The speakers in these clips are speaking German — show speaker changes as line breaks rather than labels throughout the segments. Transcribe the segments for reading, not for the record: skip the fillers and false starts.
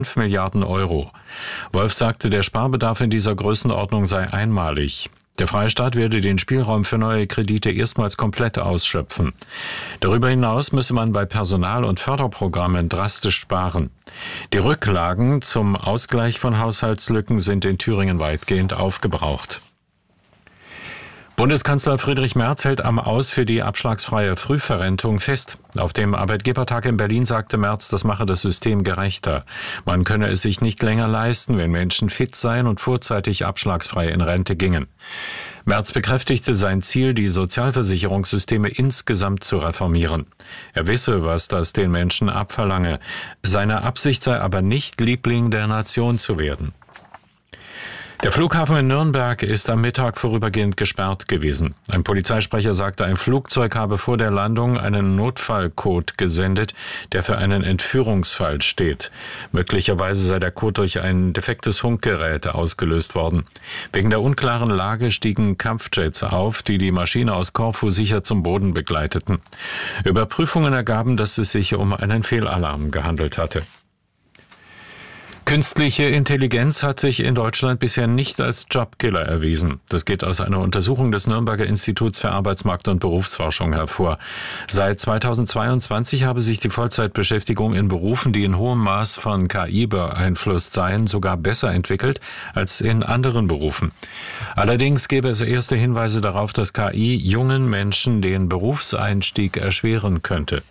5 Milliarden Euro. Wolf sagte, der Sparbedarf in dieser Größenordnung sei einmalig. Der Freistaat werde den Spielraum für neue Kredite erstmals komplett ausschöpfen. Darüber hinaus müsse man bei Personal- und Förderprogrammen drastisch sparen. Die Rücklagen zum Ausgleich von Haushaltslücken sind in Thüringen weitgehend aufgebraucht. Bundeskanzler Friedrich Merz hält am Aus für die abschlagsfreie Frühverrentung fest. Auf dem Arbeitgebertag in Berlin sagte Merz, das mache das System gerechter. Man könne es sich nicht länger leisten, wenn Menschen fit seien und vorzeitig abschlagsfrei in Rente gingen. Merz bekräftigte sein Ziel, die Sozialversicherungssysteme insgesamt zu reformieren. Er wisse, was das den Menschen abverlange. Seine Absicht sei aber nicht, Liebling der Nation zu werden. Der Flughafen in Nürnberg ist am Mittag vorübergehend gesperrt gewesen. Ein Polizeisprecher sagte, ein Flugzeug habe vor der Landung einen Notfallcode gesendet, der für einen Entführungsfall steht. Möglicherweise sei der Code durch ein defektes Funkgerät ausgelöst worden. Wegen der unklaren Lage stiegen Kampfjets auf, die die Maschine aus Korfu sicher zum Boden begleiteten. Überprüfungen ergaben, dass es sich um einen Fehlalarm gehandelt hatte. Künstliche Intelligenz hat sich in Deutschland bisher nicht als Jobkiller erwiesen. Das geht aus einer Untersuchung des Nürnberger Instituts für Arbeitsmarkt- und Berufsforschung hervor. Seit 2022 habe sich die Vollzeitbeschäftigung in Berufen, die in hohem Maß von KI beeinflusst seien, sogar besser entwickelt als in anderen Berufen. Allerdings gäbe es erste Hinweise darauf, dass KI jungen Menschen den Berufseinstieg erschweren könnte.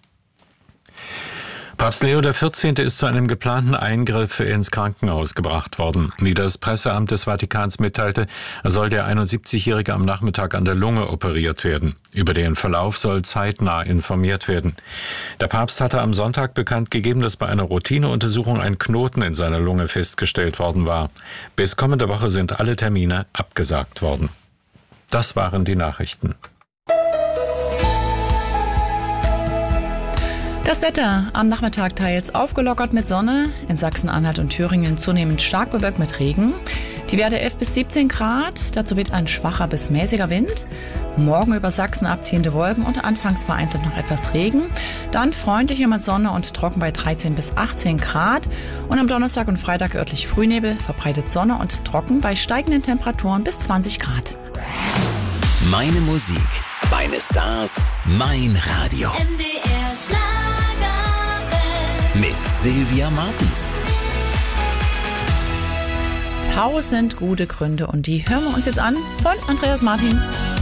Papst Leo XIV. Ist zu einem geplanten Eingriff ins Krankenhaus gebracht worden. Wie das Presseamt des Vatikans mitteilte, soll der 71-Jährige am Nachmittag an der Lunge operiert werden. Über den Verlauf soll zeitnah informiert werden. Der Papst hatte am Sonntag bekannt gegeben, dass bei einer Routineuntersuchung ein Knoten in seiner Lunge festgestellt worden war. Bis kommende Woche sind alle Termine abgesagt worden. Das waren die Nachrichten.
Das Wetter am Nachmittag teils aufgelockert mit Sonne, in Sachsen-Anhalt und Thüringen zunehmend stark bewölkt mit Regen. Die Werte 11 bis 17 Grad, dazu weht ein schwacher bis mäßiger Wind. Morgen über Sachsen abziehende Wolken und anfangs vereinzelt noch etwas Regen. Dann freundlicher mit Sonne und trocken bei 13 bis 18 Grad. Und am Donnerstag und Freitag örtlich Frühnebel, verbreitet Sonne und trocken bei steigenden Temperaturen bis 20 Grad.
Meine Musik, meine Stars, mein Radio.
MDR Schlagerwelt.
Mit Sylvia Martens.
1000 gute Gründe und die hören wir uns jetzt an von Andreas Martin.